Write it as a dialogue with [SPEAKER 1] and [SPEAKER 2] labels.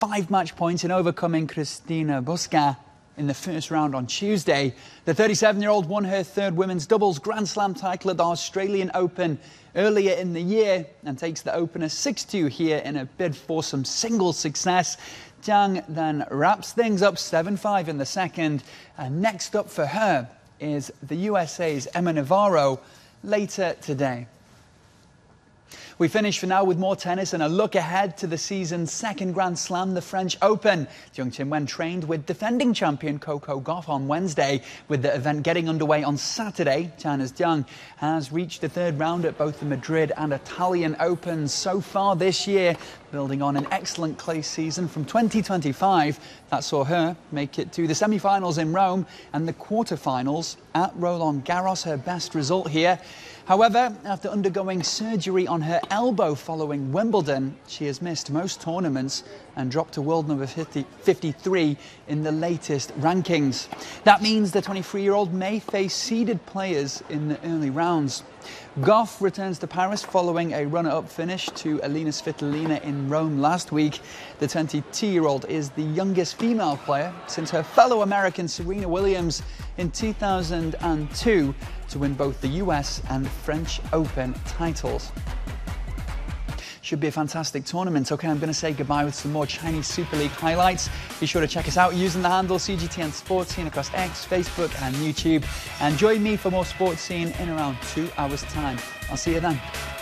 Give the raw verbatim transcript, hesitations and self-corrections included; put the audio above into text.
[SPEAKER 1] five match points in overcoming Christina Bosca in the first round on Tuesday. The thirty-seven-year-old won her third women's doubles Grand Slam title at the Australian Open earlier in the year and takes the opener six two here in a bid for some singles success. Jiang then wraps things up seven five in the second. And next up for her is the U S A's Emma Navarro later today. We finish for now with more tennis and a look ahead to the season's second Grand Slam, the French Open. Jung Qinwen trained with defending champion Coco Gauff on Wednesday, with the event getting underway on Saturday. China's Jiang has reached the third round at both the Madrid and Italian Opens so far this year, building on an excellent clay season from twenty twenty-five that saw her make it to the semi-finals in Rome and the quarter-finals at Roland Garros, her best result here. However, after undergoing surgery on her elbow following Wimbledon, she has missed most tournaments and dropped to world number fifty, fifty-three in the latest rankings. That means the twenty-three-year-old may face seeded players in the early rounds. Gauff returns to Paris following a runner-up finish to Elina Svitolina in Rome last week. The twenty-two-year-old is the youngest female player since her fellow American Serena Williams in two thousand two to win both the U S and French Open titles. Should be a fantastic tournament. Okay, I'm going to say goodbye with some more Chinese Super League highlights. Be sure to check us out using the handle C G T N Sports Scene across X, Facebook and YouTube. And join me for more Sports Scene in around two hours' time. I'll see you then.